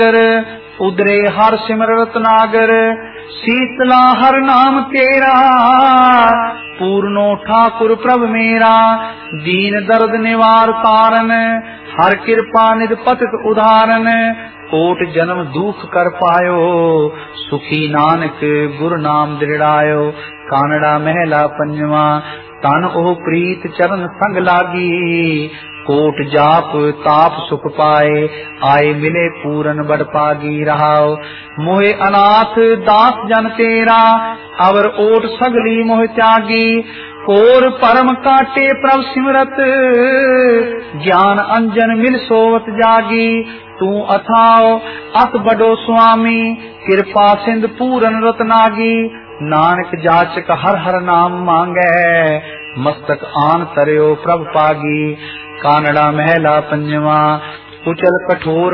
उदरे हर सिमरत नागर, शीतला हर नाम तेरा, पूर्णो ठाकुर प्रभ मेरा, दीन दर्द निवार तारन, हर कृपा निध पतित उदाहरण, कोट जन्म दुख कर पायो, सुखी नानक गुरु नाम दृढ़ायो। कानड़ा महला पंजवा, तन ओह प्रीत चरण संग लागी, कोट जाप ताप सुख पाए, आए मिले पूरन बड़ पागी। रहाओ मोहे अनाथ दास जन तेरा, अवर ओट सगली मोह त्यागी, कोर परम काटे प्रभ सिमरत, ज्ञान अंजन मिल सोवत जागी। तू अथाओ अत बडो स्वामी, कृपा सिंध पूरन रतनागी। नानक जाचक हर हर नाम मांगै, मस्तक आन तरयो प्रभ पागी। कानड़ा महला पंजवा, कुचल कठोर